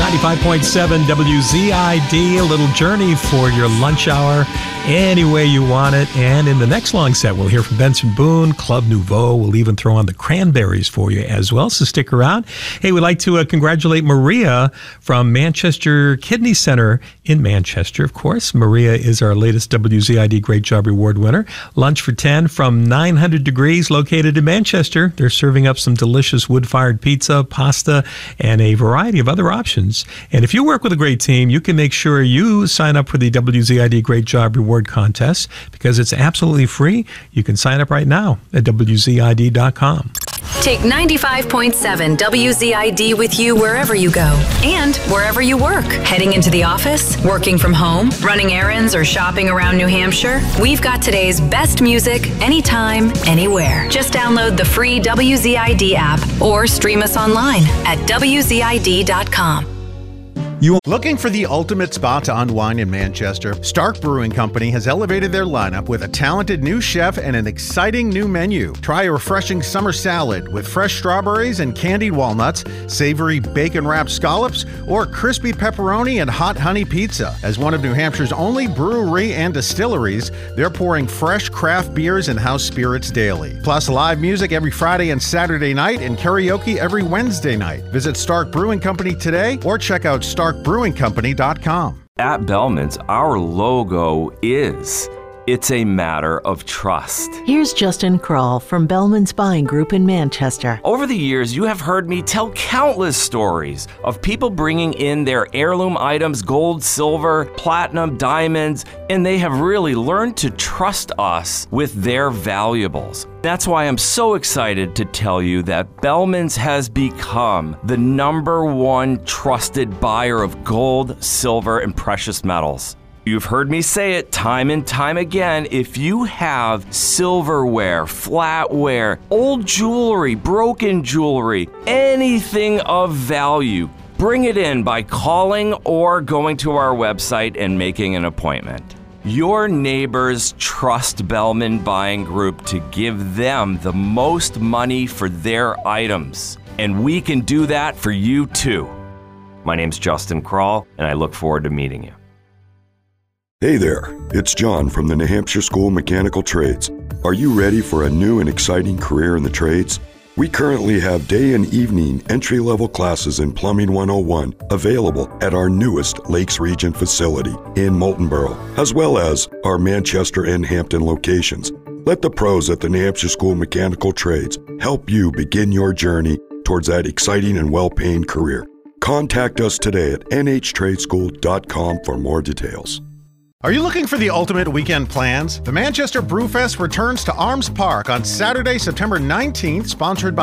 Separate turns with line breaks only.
95.7 WZID, a little journey for your lunch hour any way you want it. And in the next long set, we'll hear from Benson Boone, Club Nouveau. We'll even throw on the Cranberries for you as well, so stick around. Hey, we'd like to congratulate Maria from Manchester Kidney Center in Manchester, of course. Maria is our latest WZID Great Job Reward winner. Lunch for 10 from 900 Degrees, located in Manchester. They're serving up some delicious wood-fired pizza, pasta, and a variety of other options. And if you work with a great team, you can make sure you sign up for the WZID Great Job Reward Contest because it's absolutely free. You can sign up right now at WZID.com.
Take 95.7 WZID with you wherever you go and wherever you work. Heading into the office, working from home, running errands, or shopping around New Hampshire, we've got today's best music anytime, anywhere. Just download the free WZID app or stream us online at WZID.com.
Looking for the ultimate spot to unwind in Manchester? Stark Brewing Company has elevated their lineup with a talented new chef and an exciting new menu. Try a refreshing summer salad with fresh strawberries and candied walnuts, savory bacon-wrapped scallops, or crispy pepperoni and hot honey pizza. As one of New Hampshire's only brewery and distilleries, they're pouring fresh craft beers and house spirits daily. Plus live music every Friday and Saturday night and karaoke every Wednesday night. Visit Stark Brewing Company today or check out starkbrewingcompany.com.
At Bellman's, our logo is, it's a matter of trust.
Here's Justin Kroll from Bellman's Buying Group in Manchester.
Over the years, you have heard me tell countless stories of people bringing in their heirloom items, gold, silver, platinum, diamonds, and they have really learned to trust us with their valuables. That's why I'm so excited to tell you that Bellman's has become the #1 trusted buyer of gold, silver, and precious metals. You've heard me say it time and time again. If you have silverware, flatware, old jewelry, broken jewelry, anything of value, bring it in by calling or going to our website and making an appointment. Your neighbors trust Bellman Buying Group to give them the most money for their items, and we can do that for you too. My name's Justin Kroll, and I look forward to meeting you.
Hey there, it's John from the New Hampshire School of Mechanical Trades. Are you ready for a new and exciting career in the trades? We currently have day and evening entry-level classes in Plumbing 101 available at our newest Lakes Region facility in Moultonborough, as well as our Manchester and Hampton locations. Let the pros at the New Hampshire School of Mechanical Trades help you begin your journey towards that exciting and well-paying career. Contact us today at nhtradeschool.com for more details.
Are you looking for the ultimate weekend plans? The Manchester Brewfest returns to Arms Park on Saturday, September 19th, sponsored by